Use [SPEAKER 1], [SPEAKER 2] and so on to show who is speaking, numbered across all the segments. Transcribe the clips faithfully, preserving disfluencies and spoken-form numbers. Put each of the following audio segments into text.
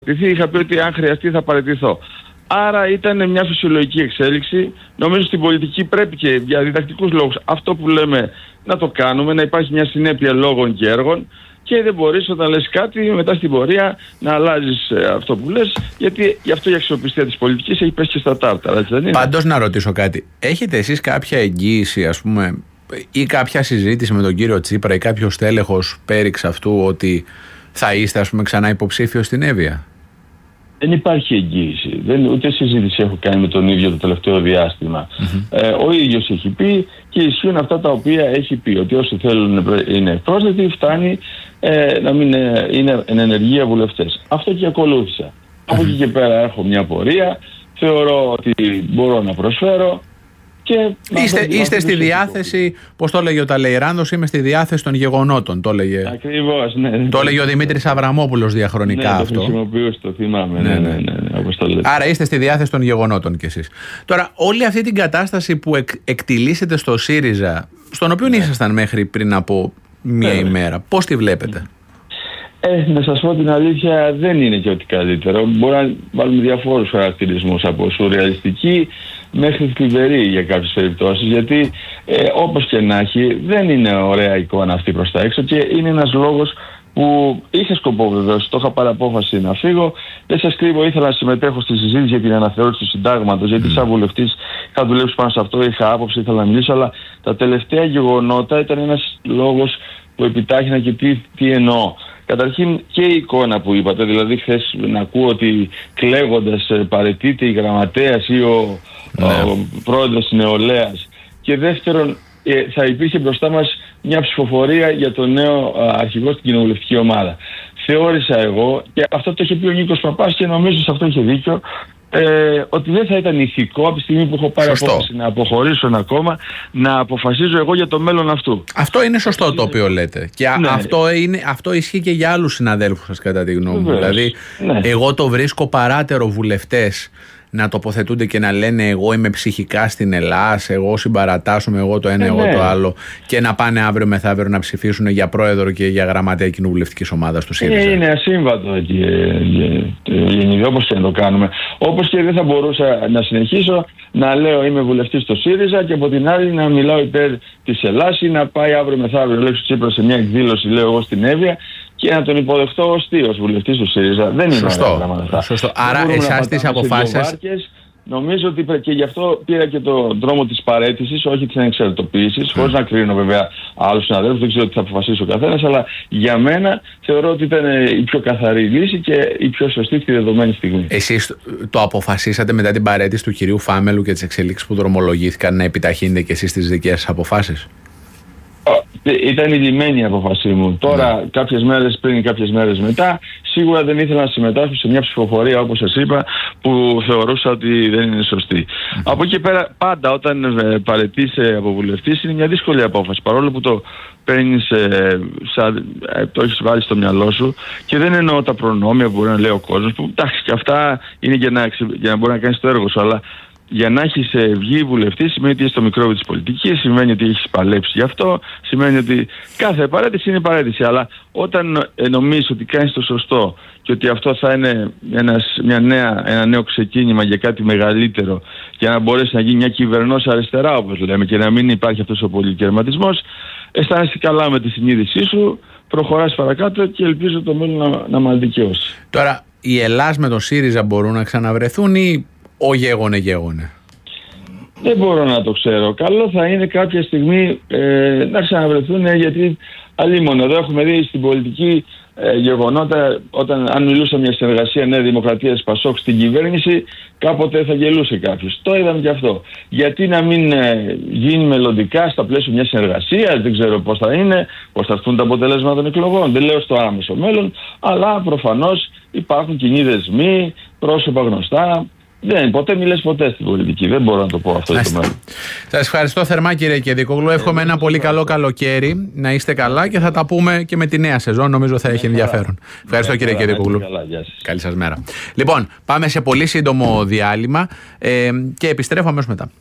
[SPEAKER 1] είχα πει ότι αν χρειαστεί θα παραιτηθώ. Άρα ήταν μια φυσιολογική εξέλιξη. Νομίζω στην πολιτική πρέπει και για διδακτικούς λόγους αυτό που λέμε να το κάνουμε, να υπάρχει μια συνέπεια λόγων και έργων και δεν μπορείς όταν λες κάτι μετά στην πορεία να αλλάζεις αυτό που λες, γιατί γι' αυτό η αξιοπιστία της πολιτικής έχει πέσει και στα τάρταρα, έτσι δεν είναι?
[SPEAKER 2] Πάντως να ρωτήσω κάτι. Έχετε εσείς κάποια εγγύηση, ας πούμε, ή κάποια συζήτηση με τον κύριο Τσίπρα ή κάποιος τέλεχος πέριξ αυτού ότι θα είστε, ας πούμε, ξανά υποψήφιος στην Εύβοια?
[SPEAKER 1] Δεν υπάρχει εγγύηση. Δεν, ούτε συζήτηση έχω κάνει με τον ίδιο το τελευταίο διάστημα. Mm-hmm. Ε, ο ίδιος έχει πει και ισχύουν αυτά τα οποία έχει πει. Ότι όσοι θέλουν είναι πρόσθετοι, φτάνει ε, να μην ε, είναι εν ενεργεία βουλευτές. Αυτό και ακολούθησα. Mm-hmm. Από εκεί και πέρα έχω μια πορεία. Θεωρώ ότι μπορώ να προσφέρω. Και
[SPEAKER 2] είστε είστε στη διάθεση, πώς το έλεγε ο Ταλεϊράνδος, είμαι στη διάθεση των γεγονότων. Το έλεγε,
[SPEAKER 1] ακριβώς, ναι, ναι.
[SPEAKER 2] Το έλεγε ο Δημήτρης Αβραμόπουλος διαχρονικά,
[SPEAKER 1] ναι,
[SPEAKER 2] αυτό.
[SPEAKER 1] Το χρησιμοποιούσα, το θυμάμαι. Ναι, ναι, ναι, ναι, ναι, όπως το λέτε.
[SPEAKER 2] Άρα είστε στη διάθεση των γεγονότων κι εσείς. Τώρα, όλη αυτή την κατάσταση που εκ, εκτιλήσετε στο ΣΥΡΙΖΑ, στον οποίο ναι. ήσασταν μέχρι πριν από μία ναι. ημέρα, πώς τη βλέπετε?
[SPEAKER 1] Ε, να σας πω την αλήθεια, δεν είναι και ό,τι καλύτερο. Μπορεί να βάλουμε διαφόρους χαρακτηρισμούς, από σουρεαλιστική μέχρι θλιβερή για κάποιες περιπτώσεις, γιατί ε, όπως και να έχει δεν είναι ωραία εικόνα αυτή προς τα έξω και είναι ένας λόγος που είχα σκοπό βεβαίως, το είχα πάρει απόφαση να φύγω. Δεν σας κρύβω, ήθελα να συμμετέχω στη συζήτηση για την αναθεώρηση του συντάγματος, γιατί σαν βουλευτής είχα δουλέψει πάνω σε αυτό, είχα άποψη, ήθελα να μιλήσω, αλλά τα τελευταία γεγονότα ήταν ένας λόγος που επιτάχυνα και τι, τι εννοώ. Καταρχήν και η εικόνα που είπατε, δηλαδή χθες να ακούω ότι κλαίγοντας παραιτείται η γραμματέας ή ο, ναι. ο πρόεδρος της νεολαίας, και δεύτερον ε, θα υπήρχε μπροστά μας μια ψηφοφορία για το νέο α, αρχηγό στην κοινοβουλευτική ομάδα. Θεώρησα εγώ, και αυτό το είχε πει ο Νίκος Παπάς και νομίζω σε αυτό είχε δίκιο, Ε, ότι δεν θα ήταν ηθικό από τη στιγμή που έχω πάρει
[SPEAKER 2] σωστό.
[SPEAKER 1] απόφαση να αποχωρήσω ένα κόμμα, να αποφασίζω εγώ για το μέλλον αυτού.
[SPEAKER 2] Αυτό είναι σωστό είναι... το οποίο λέτε. Και ναι. αυτό, είναι, αυτό ισχύει και για άλλους συναδέλφους σας, κατά τη γνώμη μου. Δηλαδή, ναι. εγώ το βρίσκω παράτερο βουλευτές να τοποθετούνται και να λένε εγώ είμαι ψυχικά στην Ελλάδα, εγώ συμπαρατάσσομαι, εγώ το ένα, ε, εγώ ναι. το άλλο, και να πάνε αύριο μεθαύριο να ψηφίσουν για πρόεδρο και για γραμματέα κοινοβουλευτικής ομάδας του ΣΥΡΙΖΑ.
[SPEAKER 1] Ε, είναι ασύμβατο εκεί, Γεννηδή, όπως και να το κάνουμε. Όπως και δεν θα μπορούσα να συνεχίσω να λέω είμαι βουλευτής στο ΣΥΡΙΖΑ και από την άλλη να μιλάω υπέρ της Ελλάδας, ή να πάει αύριο μεθαύριο, λέω στο Τσίπρα σε μια εκδήλωση, λέω εγώ στην Εύβοια, και να τον υποδεχτώ ως τι, ως βουλευτής του ΣΥΡΙΖΑ. Δεν είναι ωραία πράγματα.
[SPEAKER 2] Σωστό. Άρα εσάς τις αποφάσεις...
[SPEAKER 1] Νομίζω ότι και γι' αυτό πήρα και τον δρόμο της παραίτησης, όχι της ανεξαρτητοποίησης, mm. χωρίς να κρίνω βέβαια άλλους συναδέλφους, δεν ξέρω τι θα αποφασίσει ο καθένας, αλλά για μένα θεωρώ ότι ήταν η πιο καθαρή λύση και η πιο σωστή στη δεδομένη στιγμή. Εσείς
[SPEAKER 2] το αποφασίσατε μετά την παραίτηση του κυρίου Φάμελου και τις εξελίξεις που δρομολογήθηκαν να επιταχύνετε και εσείς τις δικές σας αποφάσεις?
[SPEAKER 1] Ήταν η λιμένη η απόφασή μου. Τώρα, mm. κάποιες μέρες πριν, κάποιες μέρες μετά, σίγουρα δεν ήθελα να συμμετάσχω σε μια ψηφοφορία, όπως σας είπα, που θεωρούσα ότι δεν είναι σωστή. Mm. Από εκεί πέρα, πάντα όταν ε, παραιτείσαι από βουλευτής, είναι μια δύσκολη απόφαση. Παρόλο που το παίρνεις, ε, σαν, ε, το έχεις βάλει στο μυαλό σου, και δεν εννοώ τα προνόμια που μπορεί να λέει ο κόσμος, που εντάξει, και αυτά είναι για να, για να μπορεί να κάνεις το έργο σου, αλλά για να έχεις βγει βουλευτή σημαίνει ότι είσαι στο μικρόβιο της πολιτικής, σημαίνει ότι έχεις παλέψει γι' αυτό, σημαίνει ότι κάθε παρέτηση είναι παρέτηση. Αλλά όταν νομίζεις ότι κάνεις το σωστό και ότι αυτό θα είναι ένας, μια νέα, ένα νέο ξεκίνημα για κάτι μεγαλύτερο, για να μπορέσει να γίνει μια κυβερνός αριστερά, όπως λέμε, και να μην υπάρχει αυτός ο πολυκερματισμός, αισθάνεσαι καλά με τη συνείδησή σου, προχωράς παρακάτω και ελπίζω το μέλλον να, να με αντικαιώσει.
[SPEAKER 2] Τώρα, οι Ελλάς με το ΣΥΡΙΖΑ μπορούν να ξαναβρεθούν ή ο γέγονε γέγονε?
[SPEAKER 1] Δεν μπορώ να το ξέρω. Καλό θα είναι κάποια στιγμή ε, να ξαναβρεθούν, γιατί αλίμονο εδώ έχουμε δει στην πολιτική ε, γεγονότα, όταν αν μιλούσαμε για συνεργασία Νέα Δημοκρατία Πασόκ στην κυβέρνηση, κάποτε θα γελούσε κάποιος. Το είδαμε και αυτό. Γιατί να μην ε, γίνει μελλοντικά στα πλαίσια μιας συνεργασίας? Δεν ξέρω πώς θα είναι, πώς θα έρθουν τα αποτελέσματα των εκλογών. Δεν λέω στο άμεσο μέλλον, αλλά προφανώς υπάρχουν κοινοί δεσμοί, πρόσωπα γνωστά. Δεν, ποτέ μιλές ποτέ στην πολιτική. Δεν μπορώ να το πω αυτό στο μέλλον.
[SPEAKER 2] Σας ευχαριστώ θερμά, κύριε Κεδικόγλου. Εύχομαι ένα πολύ καλό καλοκαίρι. Να είστε καλά και θα τα πούμε και με τη νέα σεζόν. Νομίζω θα έχει ενδιαφέρον. Ευχαριστώ, κύριε Κεδικόγλου. Καλή σας μέρα. Λοιπόν, πάμε σε πολύ σύντομο διάλειμμα ε, και επιστρέφω αμέσως μετά.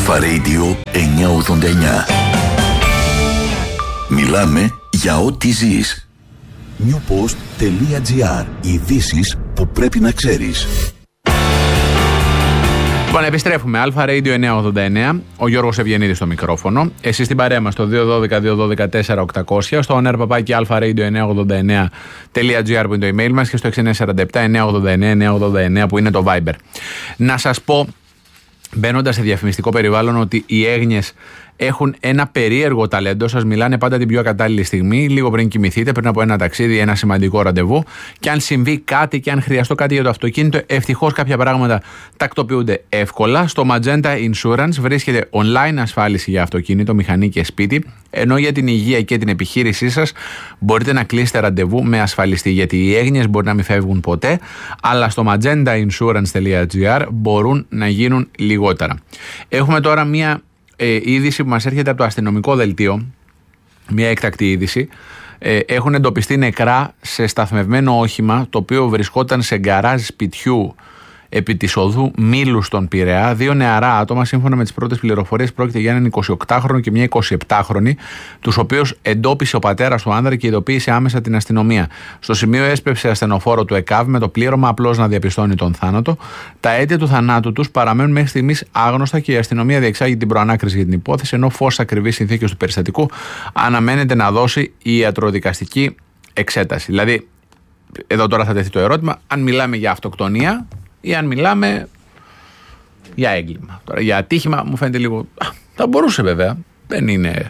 [SPEAKER 3] Αλφα Radio εννιακόσια ογδόντα εννιά. Μιλάμε για ό,τι ζεις. newpost.gr. Ειδήσεις που πρέπει να ξέρεις.
[SPEAKER 2] Λοιπόν, επιστρέφουμε. Αλφα Radio εννιακόσια ογδόντα εννιά. Ο Γιώργος Ευγενίδης στο μικρόφωνο. Εσείς στην παρέα μας στο δύο ένα δύο δύο ένα δύο τέσσερα οκτακόσια, στο oner παπάκι alfaradio εννιακόσια ογδόντα εννιά τελεία τζι άρ που είναι το email μας και στο έξι εννιά τέσσερα επτά εννιακόσια ογδόντα εννιά εννιακόσια ογδόντα εννιά που είναι το Viber. Να σας πω, μπαίνοντας σε διαφημιστικό περιβάλλον, ότι οι έγνοιες έχουν ένα περίεργο ταλέντο. Σας μιλάνε πάντα την πιο κατάλληλη στιγμή, λίγο πριν κοιμηθείτε, πριν από ένα ταξίδι, ένα σημαντικό ραντεβού. Και αν συμβεί κάτι και αν χρειαστώ κάτι για το αυτοκίνητο, ευτυχώς κάποια πράγματα τακτοποιούνται εύκολα. Στο Magenta Insurance βρίσκεται online ασφάλιση για αυτοκίνητο, μηχανή και σπίτι, ενώ για την υγεία και την επιχείρησή σας μπορείτε να κλείσετε ραντεβού με ασφαλιστή. Γιατί οι έγνοιες μπορεί να μην φεύγουν ποτέ, αλλά στο magenta insurance τελεία τζι άρ μπορούν να γίνουν λιγότερα. Έχουμε τώρα μία Ε, είδηση που μας έρχεται από το αστυνομικό δελτίο, μια έκτακτη είδηση. Ε, έχουν εντοπιστεί νεκρά σε σταθμευμένο όχημα το οποίο βρισκόταν σε γκαράζ σπιτιού επί της οδού Μήλου στον Πειραιά. Δύο νεαρά άτομα, σύμφωνα με τις πρώτες πληροφορίες, πρόκειται για έναν εικοσιοκτάχρονο και μια εικοσιεπτάχρονη, τους οποίους εντόπισε ο πατέρας του άνδρα και ειδοποίησε άμεσα την αστυνομία. Στο σημείο έσπευσε ασθενοφόρο του ΕΚΑΒ με το πλήρωμα απλώς να διαπιστώνει τον θάνατο. Τα αίτια του θανάτου τους παραμένουν μέχρι στιγμής άγνωστα και η αστυνομία διεξάγει την προανάκριση για την υπόθεση, ενώ φως ακριβείς συνθήκες του περιστατικού αναμένεται να δώσει η ιατροδικαστική εξέταση. Δηλαδή, εδώ τώρα θα τεθεί το ερώτημα, αν μιλάμε για αυτοκτονία ή αν μιλάμε για έγκλημα. Τώρα για ατύχημα μου φαίνεται λίγο... Α, θα μπορούσε βέβαια. Δεν είναι...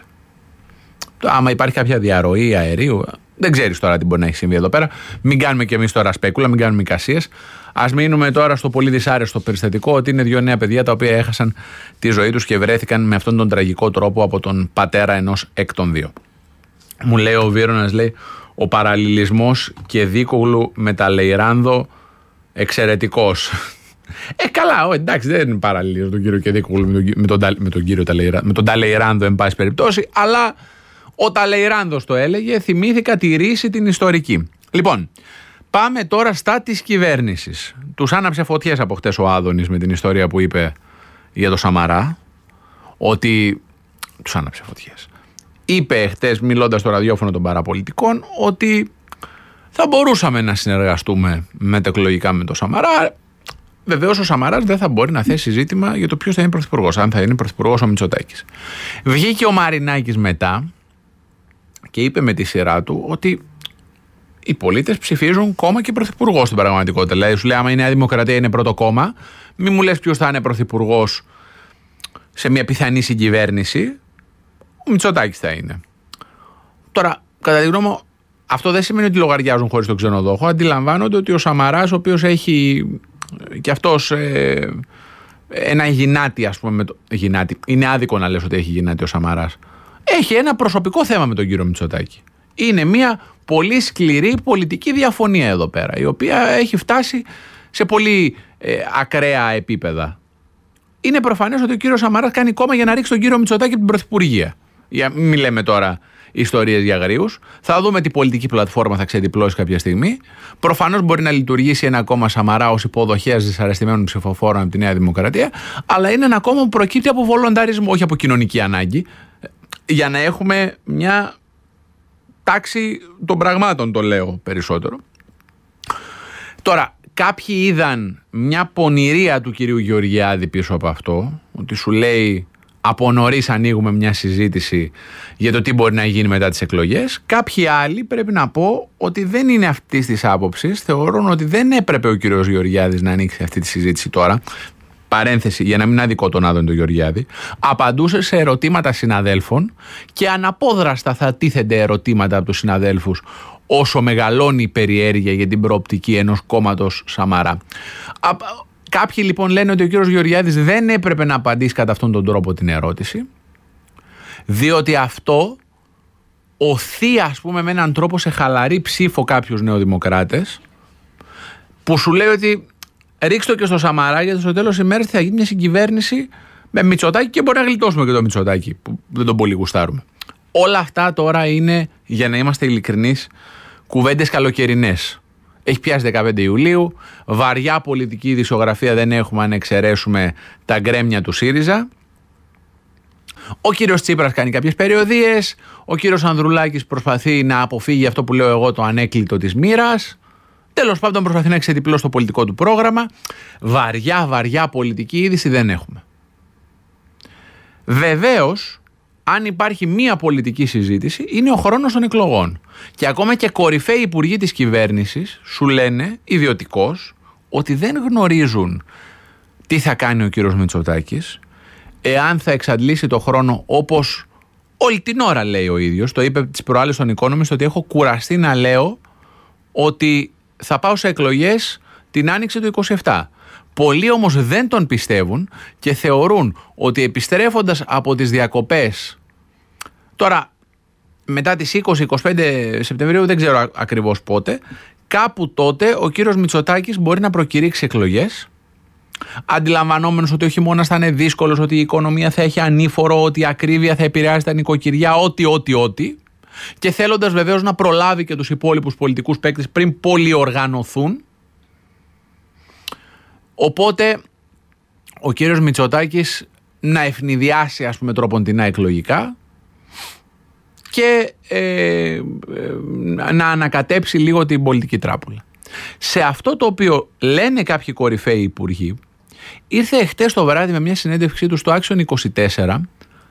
[SPEAKER 2] Άμα υπάρχει κάποια διαρροή αερίου, δεν ξέρεις τώρα τι μπορεί να έχει συμβεί εδώ πέρα. Μην κάνουμε κι εμείς τώρα σπέκουλα, μην κάνουμε εικασίες. Ας μείνουμε τώρα στο πολύ δυσάρεστο περιστατικό, ότι είναι δύο νέα παιδιά τα οποία έχασαν τη ζωή τους και βρέθηκαν με αυτόν τον τραγικό τρόπο από τον πατέρα ενός εκ των δύο. Μου λέει ο Βίρονας, λέει, ο παραλληλισμός και Δίκογλου με τα Λεϊράνδο εξαιρετικός. Ε, καλά, ο, εντάξει, δεν είναι παραλληλισμό τον κύριο Κεδίκογλου με τον, με τον, με τον κύριο Ταλεϊράνδο, με τον Ταλεϊράνδο, εν πάση περιπτώσει, αλλά ο Ταλεϊράνδος το έλεγε, θυμήθηκα τη ρίση την ιστορική. Λοιπόν, πάμε τώρα στα της κυβέρνησης. Τους άναψε φωτιές από χτες ο Άδωνης με την ιστορία που είπε για το Σαμαρά, ότι τους άναψε φωτιές. Είπε χτες, μιλώντας στο ραδιόφωνο των παραπολιτικών, ότι θα μπορούσαμε να συνεργαστούμε μετεκλογικά με τον Σαμαρά. Βεβαίως ο Σαμαράς δεν θα μπορεί να θέσει ζήτημα για το ποιος θα είναι πρωθυπουργός, αν θα είναι πρωθυπουργός ο Μητσοτάκης. Βγήκε ο Μαρινάκης μετά και είπε με τη σειρά του ότι οι πολίτες ψηφίζουν κόμμα και πρωθυπουργό στην πραγματικότητα. Δηλαδή σου λέει, άμα η Νέα Δημοκρατία είναι πρώτο κόμμα, μη μου λες ποιος θα είναι πρωθυπουργός σε μια πιθανή συγκυβέρνηση. Ο Μητσοτάκης θα είναι. Τώρα, κατά τη γνώμη μου, αυτό δεν σημαίνει ότι λογαριάζουν χωρίς τον ξενοδόχο. Αντιλαμβάνονται ότι ο Σαμαράς, ο οποίος έχει και αυτός ε, ένα γυνάτι, ας πούμε. Με το, γυνάτι. Είναι άδικο να λες ότι έχει γυνάτι ο Σαμαράς. Έχει ένα προσωπικό θέμα με τον κύριο Μητσοτάκη. Είναι μια πολύ σκληρή πολιτική διαφωνία εδώ πέρα, η οποία έχει φτάσει σε πολύ ε, ακραία επίπεδα. Είναι προφανές ότι ο κύριος Σαμαράς κάνει κόμμα για να ρίξει τον κύριο Μητσοτάκη από την Πρωθυπουργία. Για, μην λέμε τώρα ιστορίες για γρίους. Θα δούμε τι πολιτική πλατφόρμα θα ξεδιπλώσει κάποια στιγμή. Προφανώς μπορεί να λειτουργήσει ένα κόμμα Σαμαρά ως υποδοχέας δυσαρεστημένων ψηφοφόρων από τη Νέα Δημοκρατία, αλλά είναι ένα κόμμα που προκύπτει από βολονταρισμό, όχι από κοινωνική ανάγκη, για να έχουμε μια τάξη των πραγμάτων, το λέω περισσότερο. Τώρα, κάποιοι είδαν μια πονηρία του κυρίου Γεωργιάδη πίσω από αυτό, ότι σου λέει από νωρίς ανοίγουμε μια συζήτηση για το τι μπορεί να γίνει μετά τις εκλογές. Κάποιοι άλλοι, πρέπει να πω, ότι δεν είναι αυτής της άποψης, θεωρούν ότι δεν έπρεπε ο κύριος Γεωργιάδης να ανοίξει αυτή τη συζήτηση τώρα. Παρένθεση, για να μην αδικό τον Άδωνη τον Γεωργιάδη, απαντούσε σε ερωτήματα συναδέλφων και αναπόδραστα θα τίθενται ερωτήματα από τους συναδέλφους όσο μεγαλώνει η περιέργεια για την προοπτική ενός κόμματος Σαμαρά. Α, κάποιοι λοιπόν λένε ότι ο κύριος Γεωργιάδης δεν έπρεπε να απαντήσει κατά αυτόν τον τρόπο την ερώτηση, διότι αυτό οθεί, ας πούμε, με έναν τρόπο σε χαλαρή ψήφο κάποιους νεοδημοκράτες, που σου λέει ότι ρίξτε το και στο Σαμαρά, γιατί στο τέλος της ημέρας θα γίνει μια συγκυβέρνηση με Μητσοτάκη και μπορεί να γλιτώσουμε και το Μητσοτάκη, που δεν τον πολύ γουστάρουμε. Όλα αυτά τώρα είναι, για να είμαστε ειλικρινείς, κουβέντες καλοκαιρινές. Έχει πιάσει δεκαπέντε Ιουλίου, βαριά πολιτική ειδησιογραφία δεν έχουμε αν εξαιρέσουμε τα γκρέμια του ΣΥΡΙΖΑ. Ο κύριος Τσίπρας κάνει κάποιες περιοδίες, ο κύριος Ανδρουλάκης προσπαθεί να αποφύγει αυτό που λέω εγώ, το ανέκλητο της μοίρας. Τέλος πάντων προσπαθεί να εξετυπλώσει το πολιτικό του πρόγραμμα. Βαριά βαριά πολιτική είδηση δεν έχουμε. Βεβαίως, αν υπάρχει μία πολιτική συζήτηση, είναι ο χρόνος των εκλογών. Και ακόμα και κορυφαίοι υπουργοί της κυβέρνησης σου λένε ιδιωτικώς ότι δεν γνωρίζουν τι θα κάνει ο κύριος Μητσοτάκης, εάν θα εξαντλήσει το χρόνο όπως όλη την ώρα λέει ο ίδιος. Το είπε τις προάλλες στον Economist ότι έχω κουραστεί να λέω ότι θα πάω σε εκλογές την άνοιξη του είκοσι επτά. Πολλοί όμως δεν τον πιστεύουν και θεωρούν ότι επιστρέφοντας από τις διακοπές, τώρα μετά τις είκοσι με είκοσι πέντε Σεπτεμβρίου, δεν ξέρω ακριβώς πότε, κάπου τότε ο κύριος Μητσοτάκης μπορεί να προκηρύξει εκλογές, αντιλαμβανόμενος ότι ο χειμώνας θα είναι δύσκολος, ότι η οικονομία θα έχει ανήφορο, ότι η ακρίβεια θα επηρεάζει τα νοικοκυριά, ό,τι, ό,τι, ό,τι, και θέλοντας βεβαίως να προλάβει και τους υπόλοιπους πολιτικούς παίκτες πριν πολυοργανωθούν. Οπότε ο κύριος Μητσοτάκης να ευνηδιάσει, ας πούμε, τροποντινά εκλογικά και ε, ε, να ανακατέψει λίγο την πολιτική τράπουλα. Σε αυτό το οποίο λένε κάποιοι κορυφαίοι υπουργοί, ήρθε εχθές το βράδυ με μια συνέντευξή του στο Action είκοσι τέσσερα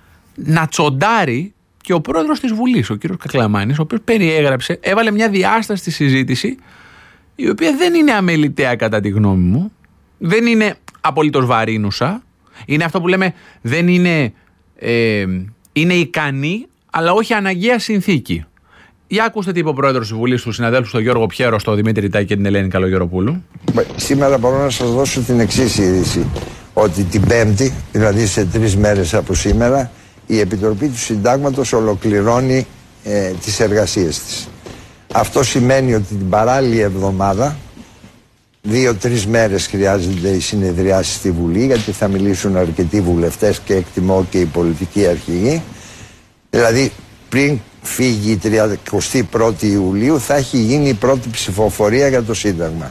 [SPEAKER 2] να τσοντάρει και ο πρόεδρος της Βουλής, ο κύριος Κακλαμάνης, ο οποίος περιέγραψε, έβαλε μια διάσταση στη συζήτηση, η οποία δεν είναι αμεληταία κατά τη γνώμη μου, δεν είναι απολύτως βαρύνουσα, είναι αυτό που λέμε, δεν είναι, ε, είναι ικανή, αλλά όχι αναγκαία συνθήκη. Για ακούστε τι είπε ο πρόεδρος της Βουλής, του συναδέλφου, τον Γιώργο Πιέρο, τον Δημήτρη Τάκη και την Ελένη Καλογεροπούλου.
[SPEAKER 4] Σήμερα μπορώ να σας δώσω την εξής είδηση, ότι την Πέμπτη, δηλαδή σε τρεις μέρες από σήμερα, η Επιτροπή του Συντάγματος ολοκληρώνει ε, τις εργασίες της. Αυτό σημαίνει ότι την παράλληλη εβδομάδα, δύο-τρεις μέρες χρειάζονται οι συνεδριάσεις στη Βουλή, γιατί θα μιλήσουν αρκετοί βουλευτές και εκτιμώ και οι πολιτικοί αρχηγοί. Δηλαδή πριν φύγει η τριαντάτη πρώτη Ιουλίου θα έχει γίνει η πρώτη ψηφοφορία για το Σύνταγμα.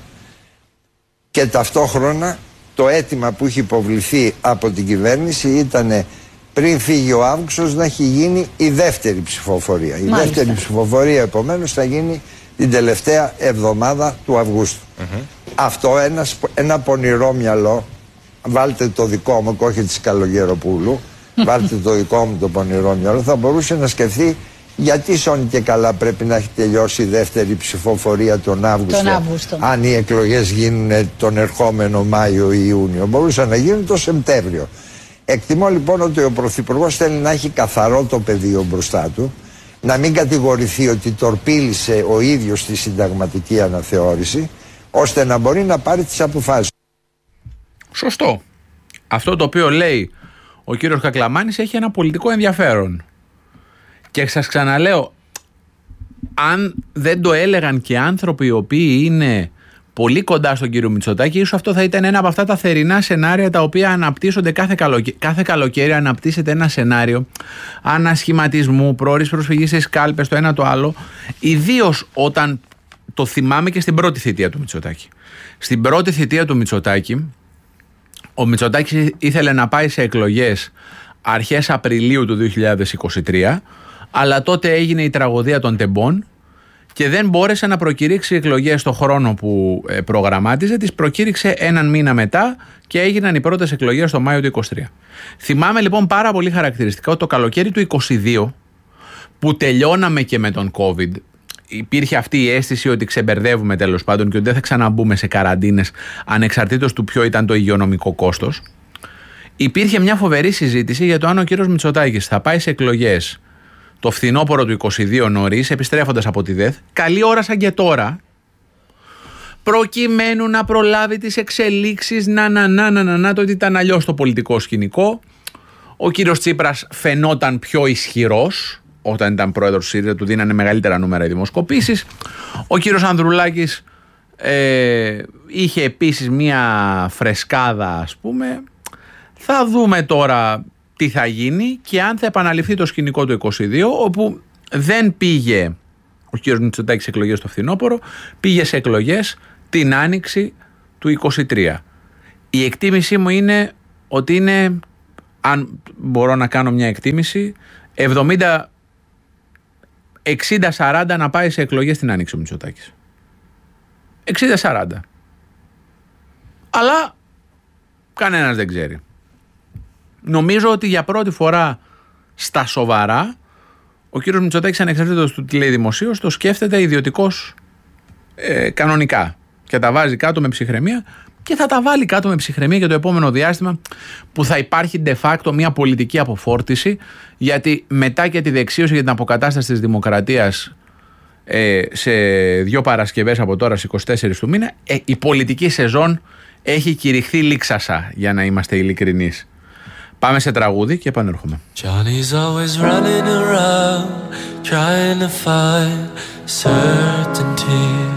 [SPEAKER 4] Και ταυτόχρονα το αίτημα που έχει υποβληθεί από την κυβέρνηση ήταν πριν φύγει ο Αύγουστος να έχει γίνει η δεύτερη ψηφοφορία. Μάλιστα. Η δεύτερη ψηφοφορία επομένως θα γίνει την τελευταία εβδομάδα του Αυγούστου. Mm-hmm. Αυτό ένας, ένα πονηρό μυαλό, βάλτε το δικό μου και όχι της Καλογεροπούλου, βάλτε το δικό μου το πονηρό μυαλό, θα μπορούσε να σκεφτεί γιατί σώνει και καλά πρέπει να έχει τελειώσει η δεύτερη ψηφοφορία τον Αύγουστο, τον Αύγουστο. Αν οι εκλογές γίνουν τον ερχόμενο Μάιο ή Ιούνιο, μπορούσαν να γίνουν τον Σεπτέμβριο. Εκτιμώ λοιπόν ότι ο Πρωθυπουργός θέλει να έχει καθαρό το πεδίο μπροστά του, να μην κατηγορηθεί ότι τορπίλησε ο ίδιος τη συνταγματική αναθεώρηση, ώστε να μπορεί να πάρει τις αποφάσεις.
[SPEAKER 2] Σωστό. Αυτό το οποίο λέει ο κύριος Κακλαμάνης έχει ένα πολιτικό ενδιαφέρον. Και σας ξαναλέω, αν δεν το έλεγαν και άνθρωποι οι οποίοι είναι πολύ κοντά στον κύριο Μητσοτάκη, ίσως αυτό θα ήταν ένα από αυτά τα θερινά σενάρια τα οποία αναπτύσσονται κάθε, καλοκαι... κάθε καλοκαίρι. Αναπτύσσεται ένα σενάριο ανασχηματισμού, πρόορης προσφυγής στις κάλπες, το ένα το άλλο. Ιδίως όταν το θυμάμαι και στην πρώτη θητεία του Μητσοτάκη. Στην πρώτη θητεία του Μητσοτάκη, ο Μητσοτάκης ήθελε να πάει σε εκλογές αρχές Απριλίου του δύο χιλιάδες είκοσι τρία, αλλά τότε έγινε η τραγωδία των τεμπών και δεν μπόρεσε να προκηρύξει εκλογές στο χρόνο που προγραμμάτιζε. Τις προκήρυξε έναν μήνα μετά και έγιναν οι πρώτες εκλογές το Μάιο του είκοσι τρία. Θυμάμαι λοιπόν πάρα πολύ χαρακτηριστικά ότι το καλοκαίρι του είκοσι δύο, που τελειώναμε και με τον COVID, υπήρχε αυτή η αίσθηση ότι ξεμπερδεύουμε τέλος πάντων και ότι δεν θα ξαναμπούμε σε καραντίνες ανεξαρτήτως του ποιο ήταν το υγειονομικό κόστος. Υπήρχε μια φοβερή συζήτηση για το αν ο κύριος Μητσοτάκης θα πάει σε εκλογές το φθινόπωρο του είκοσι δύο νωρίς, επιστρέφοντας από τη ΔΕΘ, καλή ώρα σαν και τώρα, προκειμένου να προλάβει τις εξελίξεις, να να να να να, να το ότι ήταν αλλιώς το πολιτικό σκηνικό. Ο κύριος Τσίπρας φαινόταν πιο ισχυρός, όταν ήταν πρόεδρος του ΣΥΡΙΖΑ, του δίνανε μεγαλύτερα νούμερα οι δημοσκοπήσεις. Ο κύριος Ανδρουλάκης ε, είχε επίσης μία φρεσκάδα, ας πούμε. Θα δούμε τώρα τι θα γίνει και αν θα επαναληφθεί το σκηνικό του είκοσι δύο, όπου δεν πήγε ο κύριος Μητσοτάκης σε εκλογές το φθινόπωρο, πήγε σε εκλογές την άνοιξη του είκοσι τρία. Η εκτίμησή μου είναι ότι είναι αν μπορώ να κάνω μια εκτίμηση, εβδομήντα εξήντα σαράντα να πάει σε εκλογές στην Άνοιξη ο Μητσοτάκης. εξήντα σαράντα. Αλλά κανένας δεν ξέρει. Νομίζω ότι για πρώτη φορά στα σοβαρά ο κύριος Μητσοτάκης, ανεξαρτήτως του τι λέει δημοσίως, το σκέφτεται ιδιωτικός ε, κανονικά και τα βάζει κάτω με ψυχραιμία και θα τα βάλει κάτω με ψυχραιμία για το επόμενο διάστημα, που θα υπάρχει de facto μια πολιτική αποφόρτιση, γιατί μετά και τη δεξίωση για την αποκατάσταση της δημοκρατίας ε, σε δύο Παρασκευές από τώρα στις είκοσι τέσσερις του μήνα, ε, η πολιτική σεζόν έχει κηρυχθεί λήξασα, για να είμαστε ειλικρινείς. Πάμε σε τραγούδι και επανέρχομαι.
[SPEAKER 5] Johnny's always running around trying to find certainty.